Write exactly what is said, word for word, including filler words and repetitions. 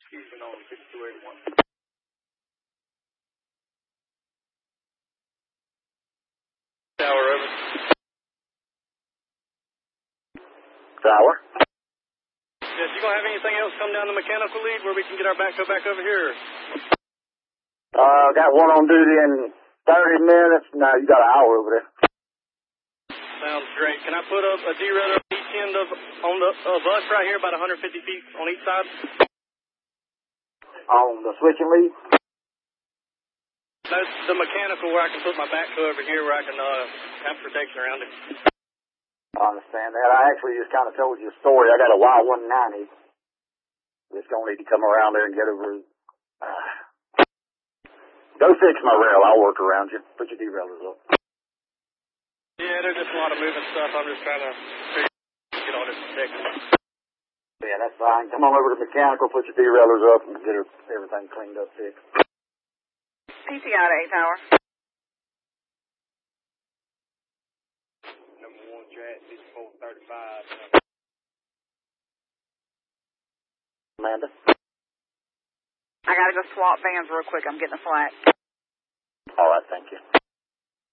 Houston on fifty-two eighty-one. Tower, over. Tower. Yes, you gonna have anything else come down the mechanical lead where we can get our backhoe back over here? Uh, got one on duty in thirty minutes. No, you got an hour over there. Sounds great. Can I put up a derailleur on each end of on the of us right here, about one hundred fifty feet on each side? On the switching lead? That's the mechanical where I can put my backhoe over here where I can uh, have protection around it. I understand that. I actually just kind of told you a story. I got a Y one ninety. It's going to need to come around there and get over. Uh, go fix my rail. I'll work around you. Put your derailleurs up. Yeah, there's just a lot of moving stuff. I'm just trying to get all this protected. Yeah, that's fine. Come on over to mechanical, put your derailleurs up, and get everything cleaned up, fixed. P T I to eight Tower. Number one, Jet, fifty-four thirty-five. Amanda? I gotta go swap vans real quick. I'm getting a flat. All right, thank you.